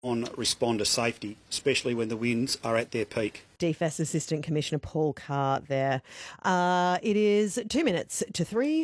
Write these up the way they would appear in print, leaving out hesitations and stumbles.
on responder safety, especially when the winds are at their peak. DFAS Assistant Commissioner Paul Carr there. It is 2 minutes to 3.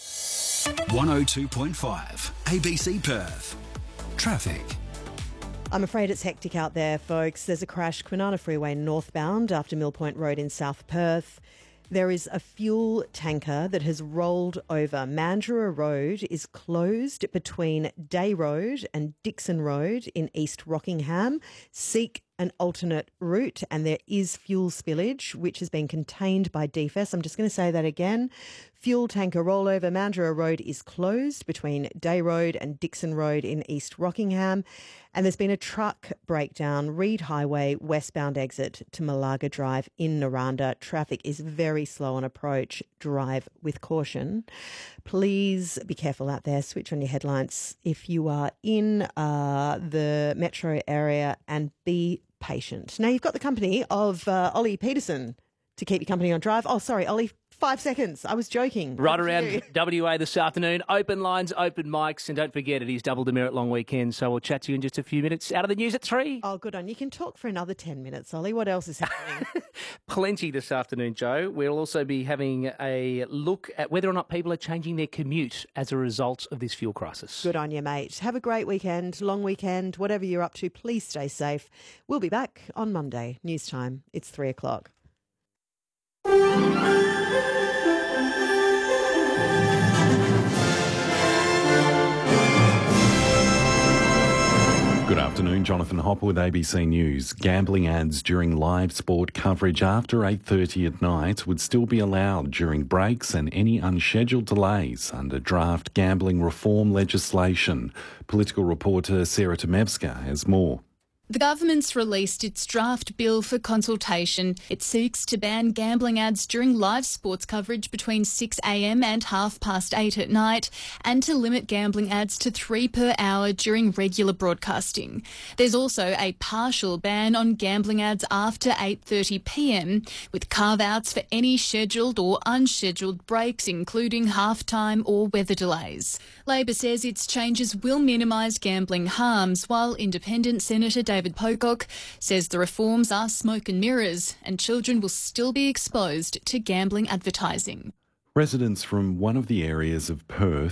102.5 ABC Perth. Traffic. I'm afraid it's hectic out there, folks. There's a crash, Kwinana Freeway northbound after Mill Point Road in South Perth. There is a fuel tanker that has rolled over. Mandurah Road is closed between Day Road and Dixon Road in East Rockingham. Seek an alternate route, and there is fuel spillage, which has been contained by DFAS. I'm just going to say that again. Fuel tanker rollover, Mandurah Road is closed between Day Road and Dixon Road in East Rockingham. And there's been a truck breakdown, Reed Highway, westbound exit to Malaga Drive in Naranda. Traffic is very slow on approach. Drive with caution. Please be careful out there. Switch on your headlights if you are in the metro area, and be patient. Now, you've got the company of Ollie Peterson to keep you company on drive. Oh, sorry, Ollie, 5 seconds. I was joking. Right around WA this afternoon. Open lines, open mics, and don't forget it is double demerit long weekend, so we'll chat to you in just a few minutes. Out of the news at 3. Oh, good on. You can talk for another 10 minutes, Ollie. What else is happening? Plenty this afternoon, Joe. We'll also be having a look at whether or not people are changing their commute as a result of this fuel crisis. Good on you, mate. Have a great weekend, long weekend, whatever you're up to. Please stay safe. We'll be back on Monday. News time. It's 3 o'clock. Good afternoon, Jonathan Hopper with ABC News. Gambling ads during live sport coverage after 8:30 at night would still be allowed during breaks and any unscheduled delays under draft gambling reform legislation. Political reporter Sarah Tomevska has more. The government's released its draft bill for consultation. It seeks to ban gambling ads during live sports coverage between 6 a.m. and 8:30 at night, and to limit gambling ads to 3 per hour during regular broadcasting. There's also a partial ban on gambling ads after 8:30 p.m, with carve-outs for any scheduled or unscheduled breaks, including halftime or weather delays. Labor says its changes will minimise gambling harms, while Independent Senator David Pocock says the reforms are smoke and mirrors and children will still be exposed to gambling advertising. Residents from one of the areas of Perth